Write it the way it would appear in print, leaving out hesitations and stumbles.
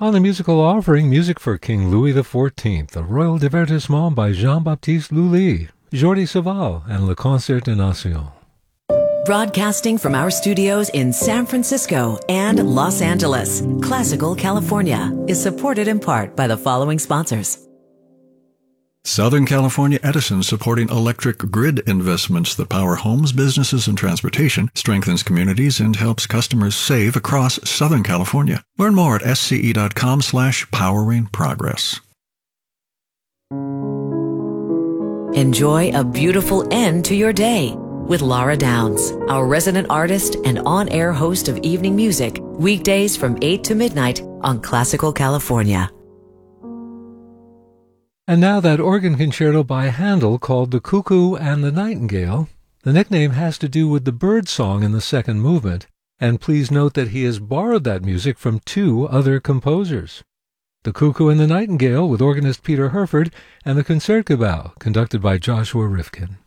On the musical offering, music for King Louis XIV, a royal divertissement by Jean-Baptiste Lully, Jordi Savall, and Le Concert des Nations. Broadcasting from our studios in San Francisco and Los Angeles, Classical California is supported in part by the following sponsors. Southern California Edison, supporting electric grid investments that power homes, businesses, and transportation, strengthens communities, and helps customers save across Southern California. Learn more at sce.com/poweringprogress. Enjoy a beautiful end to your day with Laura Downs, our resident artist and on-air host of evening music, weekdays from 8 to midnight on Classical California. And now that organ concerto by Handel called The Cuckoo and the Nightingale. The nickname has to do with the bird song in the second movement, and please note that he has borrowed that music from two other composers. The Cuckoo and the Nightingale with organist Peter Herford and the Concertgebouw, conducted by Joshua Rifkin.